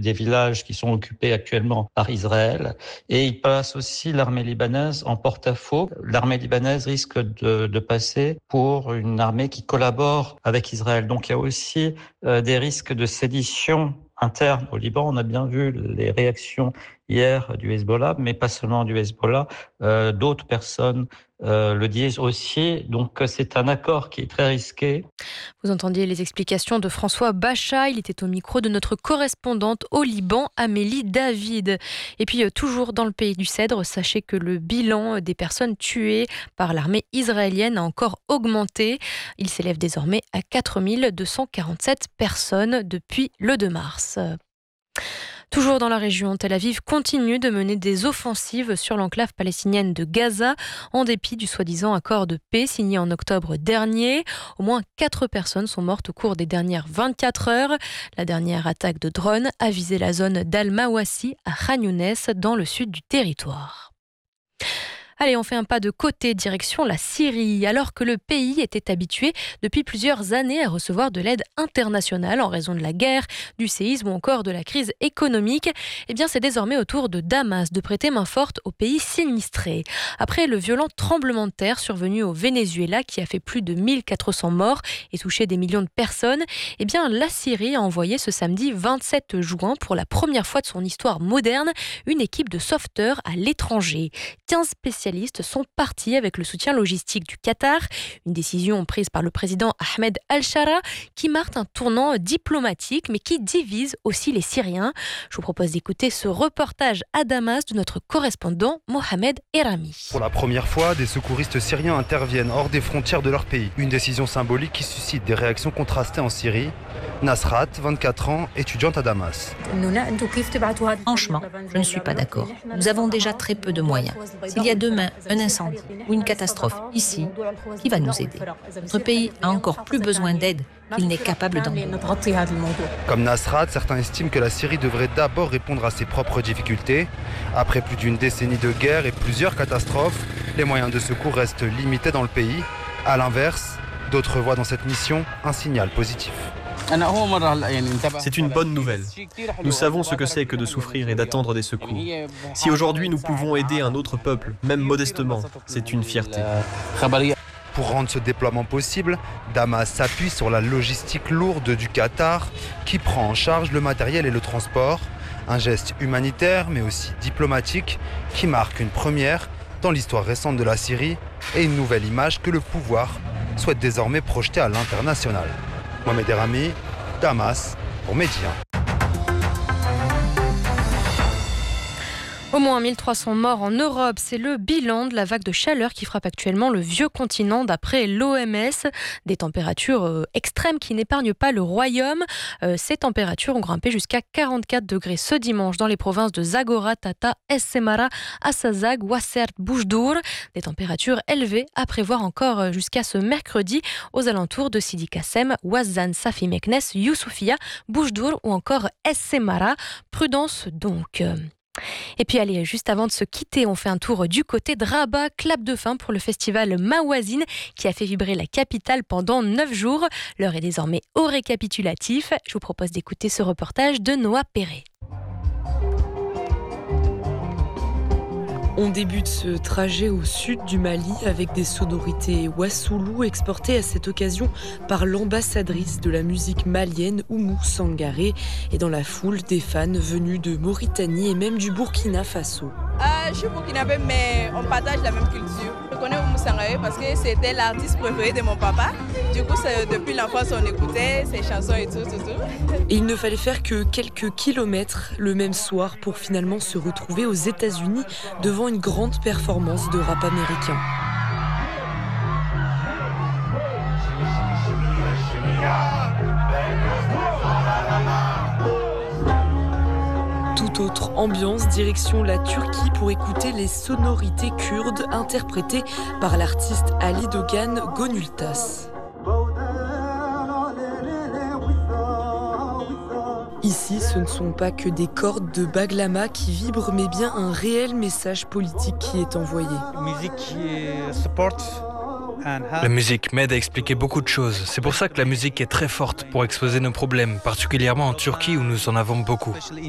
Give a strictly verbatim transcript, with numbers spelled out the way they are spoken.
des villages qui sont occupés actuellement par Israël. Et il passe aussi l'armée libanaise en porte-à-faux. L'armée libanaise risque de, de passer pour une armée qui collabore avec Israël. Donc il y a aussi euh, des risques de sédition interne au Liban. On a bien vu les réactions hier du Hezbollah, mais pas seulement du Hezbollah. Euh, d'autres personnes euh, le disent aussi. Donc c'est un accord qui est très risqué. Vous entendiez les explications de François Bachat. Il était au micro de notre correspondante au Liban, Amélie David. Et puis toujours dans le pays du Cèdre, sachez que le bilan des personnes tuées par l'armée israélienne a encore augmenté. Il s'élève désormais à quatre mille deux cent quarante-sept personnes depuis le deux mars. Toujours dans la région, Tel Aviv continue de mener des offensives sur l'enclave palestinienne de Gaza, en dépit du soi-disant accord de paix signé en octobre dernier. Au moins quatre personnes sont mortes au cours des dernières vingt-quatre heures. La dernière attaque de drone a visé la zone d'Al-Mawassi à Khan Younes, dans le sud du territoire. Allez, on fait un pas de côté, direction la Syrie. Alors que le pays était habitué depuis plusieurs années à recevoir de l'aide internationale en raison de la guerre, du séisme ou encore de la crise économique, eh bien c'est désormais au tour de Damas de prêter main forte au pays sinistré. Après le violent tremblement de terre survenu au Venezuela qui a fait plus de mille quatre cents morts et touché des millions de personnes, eh bien la Syrie a envoyé ce samedi vingt-sept juin pour la première fois de son histoire moderne une équipe de sauveteurs à l'étranger. quinze spécialistes sont partis avec le soutien logistique du Qatar, une décision prise par le président Ahmed Al-Shara qui marque un tournant diplomatique mais qui divise aussi les Syriens. Je vous propose d'écouter ce reportage à Damas de notre correspondant Mohamed Erami. Pour la première fois, des secouristes syriens interviennent hors des frontières de leur pays. Une décision symbolique qui suscite des réactions contrastées en Syrie. Nasrat, vingt-quatre ans, étudiante à Damas. Franchement, je ne suis pas d'accord. Nous avons déjà très peu de moyens. S'il y a demain un incendie ou une catastrophe ici, qui va nous aider ? Notre pays a encore plus besoin d'aide qu'il n'est capable d'en donner. Comme Nasrat, certains estiment que la Syrie devrait d'abord répondre à ses propres difficultés. Après plus d'une décennie de guerre et plusieurs catastrophes, les moyens de secours restent limités dans le pays. À l'inverse, d'autres voient dans cette mission un signal positif. C'est une bonne nouvelle. Nous savons ce que c'est que de souffrir et d'attendre des secours. Si aujourd'hui nous pouvons aider un autre peuple, même modestement, c'est une fierté. Pour rendre ce déploiement possible, Damas s'appuie sur la logistique lourde du Qatar qui prend en charge le matériel et le transport. Un geste humanitaire mais aussi diplomatique qui marque une première dans l'histoire récente de la Syrie et une nouvelle image que le pouvoir souhaite désormais projeter à l'international. Mohamed Erami, Damas, pour Média. Au moins mille trois cents morts en Europe, c'est le bilan de la vague de chaleur qui frappe actuellement le vieux continent d'après l'O M S. Des températures euh, extrêmes qui n'épargnent pas le royaume. Euh, ces températures ont grimpé jusqu'à quarante-quatre degrés ce dimanche dans les provinces de Zagora, Tata, Es-Semara, Assazag, Ouassert, Boujdour. Des températures élevées à prévoir encore jusqu'à ce mercredi aux alentours de Sidi Kassem, Ouazzane, Safi Meknes, Youssoufia, Boujdour ou encore Es-Semara. Prudence donc. Et puis allez, juste avant de se quitter, on fait un tour du côté de Rabat, clap de fin pour le festival Mawazine qui a fait vibrer la capitale pendant neuf jours. L'heure est désormais au récapitulatif. Je vous propose d'écouter ce reportage de Noah Perret. On débute ce trajet au sud du Mali avec des sonorités wassoulou exportées à cette occasion par l'ambassadrice de la musique malienne Oumou Sangaré et dans la foule des fans venus de Mauritanie et même du Burkina Faso. Ah, je suis burkinabé mais on partage la même culture. Je connais Oumou Sangaré parce que c'était l'artiste préféré de mon papa. Du coup, depuis l'enfance, on écoutait ses chansons et tout, tout, tout. Et il ne fallait faire que quelques kilomètres le même soir pour finalement se retrouver aux États-Unis devant une grande performance de rap américain. Toute autre ambiance, direction la Turquie pour écouter les sonorités kurdes interprétées par l'artiste Ali Dogan Gonultas. Ici, ce ne sont pas que des cordes de baglama qui vibrent, mais bien un réel message politique qui est envoyé. La musique m'aide à expliquer beaucoup de choses. C'est pour ça que la musique est très forte pour exposer nos problèmes, particulièrement en Turquie où nous en avons beaucoup.